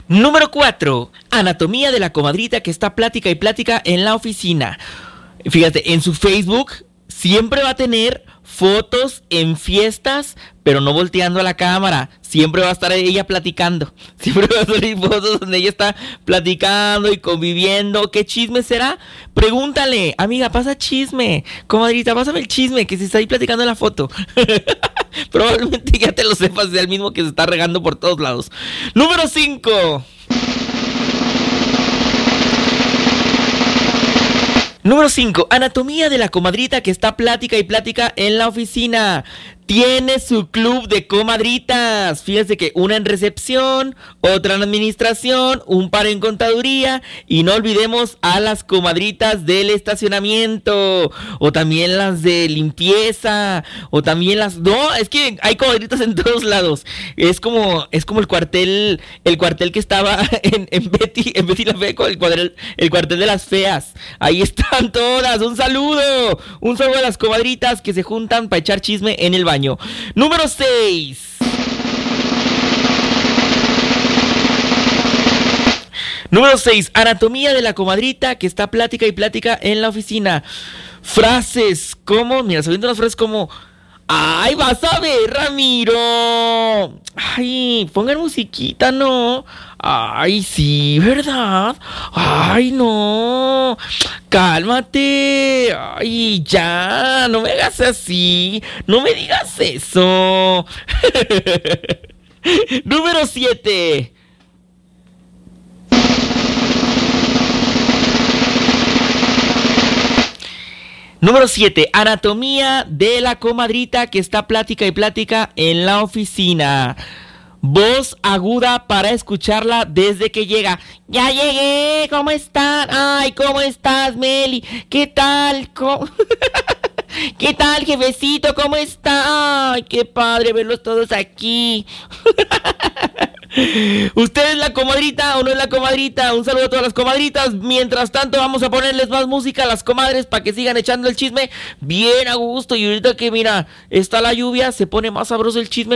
Número 4. Anatomía de la comadrita que está plática y plática en la oficina. Fíjate, en su Facebook siempre va a tener fotos en fiestas, pero no volteando a la cámara. Siempre va a estar ella platicando. Siempre va a salir fotos donde ella está platicando y conviviendo. ¿Qué chisme será? Pregúntale, amiga, pasa chisme. Comadrita, pásame el chisme que se está ahí platicando en la foto. Probablemente ya te lo sepas, sea el mismo que se está regando por todos lados. Número 5. Número 5. Anatomía de la comadrita que está plática y plática en la oficina. Tiene su club de comadritas. Fíjense que una en recepción, otra en administración, un par en contaduría. Y no olvidemos a las comadritas del estacionamiento. O también las de limpieza. O también las... No, es que hay comadritas en todos lados. Es como el cuartel que estaba en Betty la Fea, el cuartel de las feas. Ahí están todas. Un saludo a las comadritas que se juntan para echar chisme en el baño. Número 6. Número 6. Anatomía de la comadrita que está plática y plática en la oficina. Frases como, mira, se vienen unas frases como: ¡ay, vas a ver, Ramiro! ¡Ay, pongan musiquita, no! ¡Ay, sí, verdad! ¡Ay, no! ¡Cálmate! ¡Ay, ya! ¡No me hagas así! ¡No me digas eso! Número 7. Número 7. Anatomía de la comadrita que está plática y plática en la oficina. Voz aguda para escucharla desde que llega. Ya llegué, ¿cómo están? Ay, ¿cómo estás, Meli? ¿Qué tal? ¿Qué tal, jefecito? ¿Cómo está? Ay, qué padre verlos todos aquí. ¿Usted es la comadrita o no es la comadrita? Un saludo a todas las comadritas. Mientras tanto vamos a ponerles más música a las comadres para que sigan echando el chisme bien a gusto. Y ahorita que mira, está la lluvia, se pone más sabroso el chisme.